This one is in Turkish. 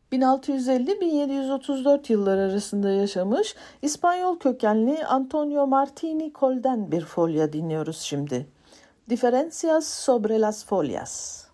1650-1734 yılları arasında yaşamış İspanyol kökenli Antonio Martini Col'den bir folya dinliyoruz şimdi. Diferencias sobre las folias.